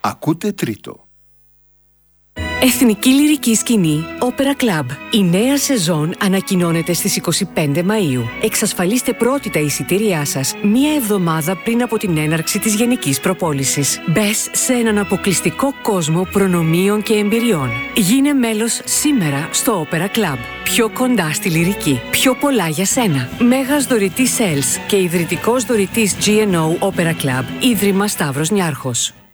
Ακούτε τρίτο. Εθνική Λυρική Σκηνή Opera Club. Η νέα σεζόν ανακοινώνεται στις 25 Μαΐου. Εξασφαλίστε πρώτη τα εισιτήριά σας μία εβδομάδα πριν από την έναρξη της γενικής προπόλησης. Μπες σε έναν αποκλειστικό κόσμο προνομίων και εμπειριών. Γίνε μέλος σήμερα στο Opera Club. Πιο κοντά στη λυρική. Πιο πολλά για σένα. Μέγας δωρητής Sales και ιδρυτικός δωρητής GNO Opera Club. Ίδρυμα Σταύρος Νιάρχος.